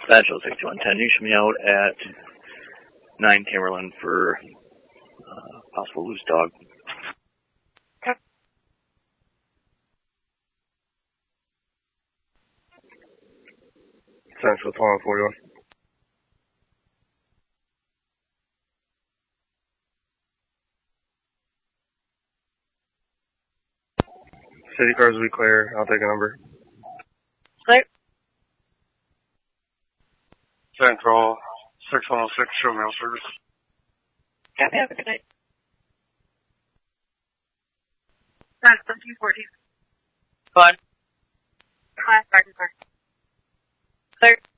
Satchel 6110, you should be out at 9 Tamerlan for possible loose dog. Okay. Central 2141. City cars will be clear. I'll take a number. Clear. Central 6106, show mail service. Copy, have a good night. That's 1340. Fine. Class, parking car. Clear.